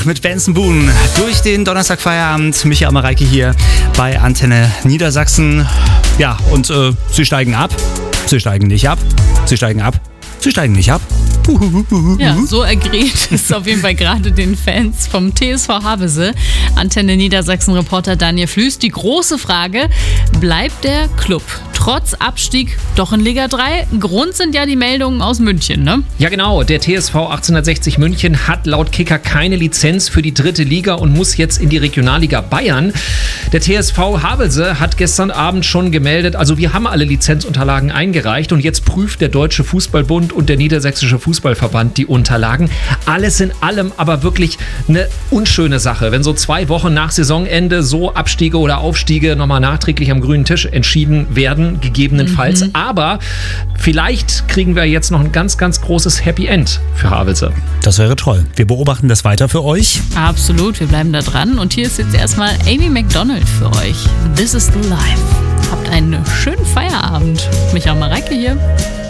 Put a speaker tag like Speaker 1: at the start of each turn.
Speaker 1: mit Benson Boone durch den Donnerstagfeierabend. Michael Mareike hier bei Antenne Niedersachsen. Ja, und sie steigen ab. Sie steigen nicht ab. Sie steigen ab. Sie steigen nicht ab.
Speaker 2: Ja, so ergrämt ist auf jeden Fall gerade den Fans vom TSV Havelse. Antenne Niedersachsen-Reporter Daniel Flüß. Die große Frage, bleibt der Club trotz Abstieg doch in Liga 3? Grund sind ja die Meldungen aus München, ne?
Speaker 3: Ja genau, der TSV 1860 München hat laut Kicker keine Lizenz für die 3. Liga und muss jetzt in die Regionalliga Bayern. Der TSV Havelse hat gestern Abend schon gemeldet, also wir haben alle Lizenzunterlagen eingereicht und jetzt prüft der Deutsche Fußballbund und der Niedersächsische Fußballverband die Unterlagen. Alles in allem aber wirklich eine unschöne Sache, wenn so 2 Wochen nach Saisonende so Abstiege oder Aufstiege nochmal nachträglich am grünen Tisch entschieden werden, gegebenenfalls. Aber vielleicht kriegen wir jetzt noch ein ganz, ganz großes Happy End für Havelse.
Speaker 1: Das wäre toll. Wir beobachten das weiter für euch.
Speaker 2: Absolut, wir bleiben da dran. Und hier ist jetzt erstmal Amy Macdonald für euch. This is the life. Habt einen schönen Feierabend. Michael Mareike hier.